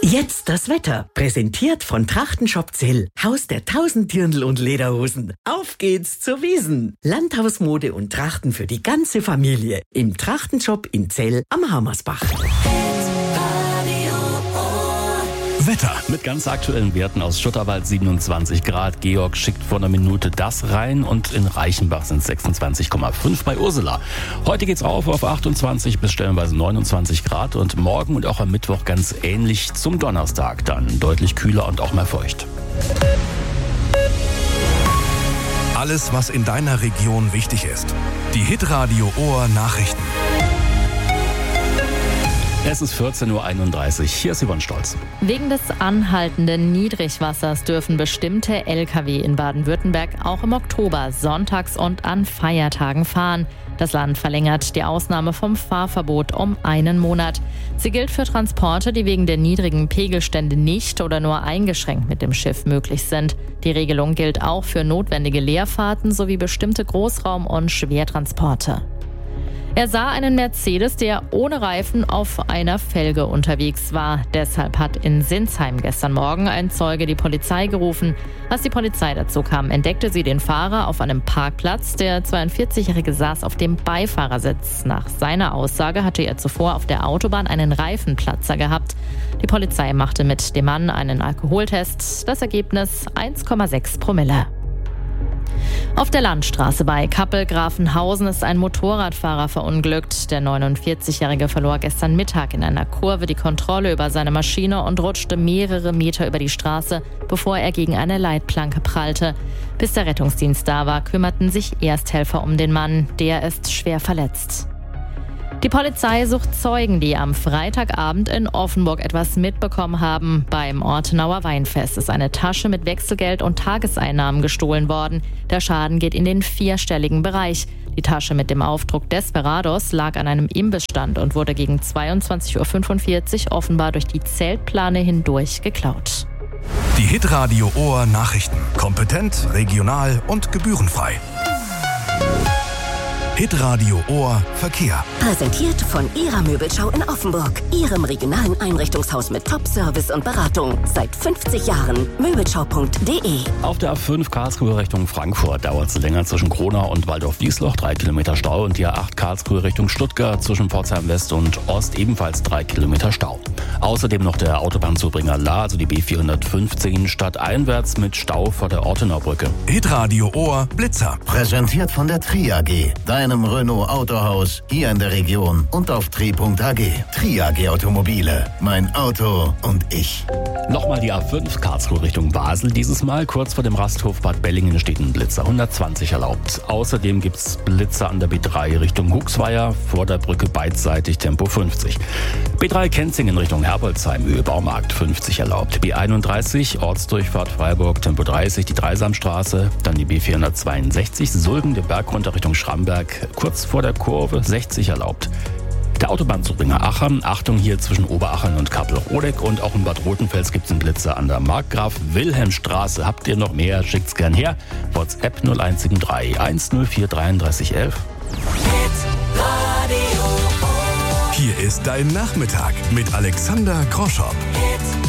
Jetzt das Wetter. Präsentiert von Trachtenshop Zell. Haus der 1000 Dirndl und Lederhosen. Auf geht's zur Wiesn. Landhausmode und Trachten für die ganze Familie. Im Trachtenshop in Zell am Hammersbach. Wetter mit ganz aktuellen Werten aus Schutterwald 27 Grad. Georg schickt vor einer Minute das rein und in Reichenbach sind es 26,5 bei Ursula. Heute geht's auf 28 bis stellenweise 29 Grad und morgen und auch am Mittwoch ganz ähnlich zum Donnerstag. Dann deutlich kühler und auch mal feucht. Alles, was in deiner Region wichtig ist. Die Hitradio Ohr Nachrichten. Es ist 14:31 Uhr. Hier ist Yvonne Stolz. Wegen des anhaltenden Niedrigwassers dürfen bestimmte Lkw in Baden-Württemberg auch im Oktober sonntags und an Feiertagen fahren. Das Land verlängert die Ausnahme vom Fahrverbot um einen Monat. Sie gilt für Transporte, die wegen der niedrigen Pegelstände nicht oder nur eingeschränkt mit dem Schiff möglich sind. Die Regelung gilt auch für notwendige Leerfahrten sowie bestimmte Großraum- und Schwertransporte. Er sah einen Mercedes, der ohne Reifen auf einer Felge unterwegs war. Deshalb hat in Sinsheim gestern Morgen ein Zeuge die Polizei gerufen. Als die Polizei dazu kam, entdeckte sie den Fahrer auf einem Parkplatz. Der 42-Jährige saß auf dem Beifahrersitz. Nach seiner Aussage hatte er zuvor auf der Autobahn einen Reifenplatzer gehabt. Die Polizei machte mit dem Mann einen Alkoholtest. Das Ergebnis 1,6 Promille. Auf der Landstraße bei Kappel-Grafenhausen ist ein Motorradfahrer verunglückt. Der 49-Jährige verlor gestern Mittag in einer Kurve die Kontrolle über seine Maschine und rutschte mehrere Meter über die Straße, bevor er gegen eine Leitplanke prallte. Bis der Rettungsdienst da war, kümmerten sich Ersthelfer um den Mann. Der ist schwer verletzt. Die Polizei sucht Zeugen, die am Freitagabend in Offenburg etwas mitbekommen haben. Beim Ortenauer Weinfest ist eine Tasche mit Wechselgeld und Tageseinnahmen gestohlen worden. Der Schaden geht in den 4-stelligen Bereich. Die Tasche mit dem Aufdruck Desperados lag an einem Imbissstand und wurde gegen 22:45 Uhr offenbar durch die Zeltplane hindurch geklaut. Die Hitradio Ohr Nachrichten. Kompetent, regional und gebührenfrei. Hitradio Ohr Verkehr. Präsentiert von Ihrer Möbelschau in Offenburg. Ihrem regionalen Einrichtungshaus mit Top-Service und Beratung. Seit 50 Jahren. Möbelschau.de. Auf der A5 Karlsruhe Richtung Frankfurt dauert es länger zwischen Kronau und Waldorf-Wiesloch, 3 Kilometer Stau. Und die A8 Karlsruhe Richtung Stuttgart zwischen Pforzheim West und Ost ebenfalls 3 Kilometer Stau. Außerdem noch der Autobahnzubringer La, also die B415, stadteinwärts mit Stau vor der Ortenaubrücke. Hitradio Ohr Blitzer. Präsentiert von der Tri AG, deinem Renault Autohaus hier in der Region und auf tri.ag. Tri AG Automobile, mein Auto und ich. Nochmal die A5 Karlsruhe Richtung Basel. Dieses Mal kurz vor dem Rasthof Bad Bellingen steht ein Blitzer, 120 erlaubt. Außerdem gibt's Blitzer an der B3 Richtung Huxweier, vor der Brücke beidseitig Tempo 50. B3 Kenzingen Richtung Herbolzheim, Höhe Baumarkt, 50 erlaubt. B31 Ortsdurchfahrt Freiburg, Tempo 30, die Dreisamstraße. Dann die B462 Sulgen, den Berg runter Richtung Schramberg, kurz vor der Kurve, 60 erlaubt. Der Autobahnzubringer Achern, Achtung hier zwischen Oberachern und Kappel-Rodeck und auch in Bad Rotenfels gibt es einen Blitzer an der Markgraf-Wilhelm-Straße. Habt ihr noch mehr? Schickt's gern her. WhatsApp 0173 104 33 11. Hier ist dein Nachmittag mit Alexander Groschow.